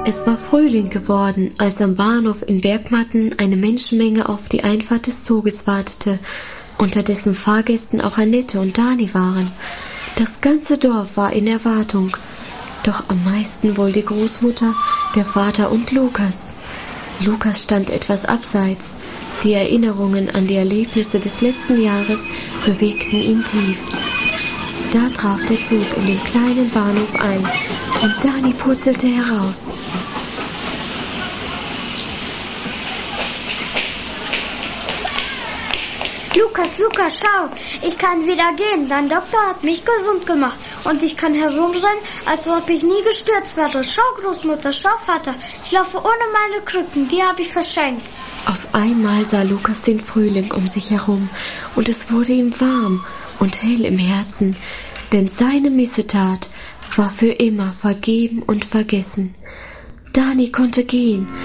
Es war Frühling geworden, als am Bahnhof in Bergmatten eine Menschenmenge auf die Einfahrt des Zuges wartete, unter dessen Fahrgästen auch Annette und Dani waren. Das ganze Dorf war in Erwartung, doch am meisten wohl die Großmutter, der Vater und Lukas. Lukas stand etwas abseits. Die Erinnerungen an die Erlebnisse des letzten Jahres bewegten ihn tief. Da traf der Zug in den kleinen Bahnhof ein und Dani purzelte heraus. Lukas, schau, ich kann wieder gehen. Dein Doktor hat mich gesund gemacht und ich kann herumrennen, als ob ich nie gestürzt wäre. Schau, Großmutter, schau, Vater, ich laufe ohne meine Krücken, die habe ich verschenkt. Auf einmal sah Lukas den Frühling um sich herum und es wurde ihm warm und hell im Herzen, denn seine Missetat war für immer vergeben und vergessen. Dani konnte gehen